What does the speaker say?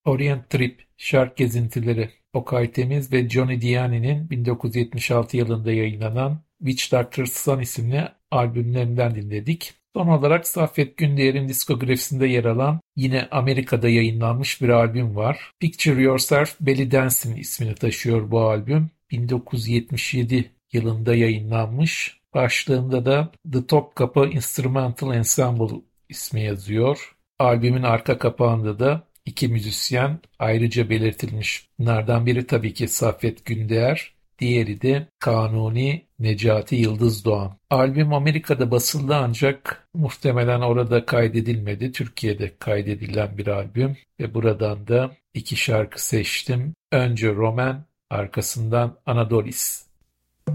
Orient Trip, Şark Gezintileri, Okay Temiz ve Johnny Diani'nin 1976 yılında yayınlanan Witch Doctor's Son isimli albümlerinden dinledik. Son olarak Saffet Gündeğer'in diskografisinde yer alan yine Amerika'da yayınlanmış bir albüm var. Picture Yourself Belly Dancing ismini taşıyor bu albüm. 1977 yılında yayınlanmış. Başlığında da The Topkapı Instrumental Ensemble ismi yazıyor. Albümün arka kapağında da iki müzisyen ayrıca belirtilmiş. Bunlardan biri tabii ki Saffet Gündeğer, diğeri de Kanuni Necati Yıldız Doğan. Albüm Amerika'da basıldı ancak muhtemelen orada kaydedilmedi. Türkiye'de kaydedilen bir albüm ve buradan da iki şarkı seçtim. Önce Roman, arkasından Anadolis.